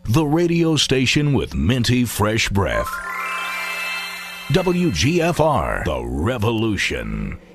the radio station with minty fresh breath. WGFR, The Revolution.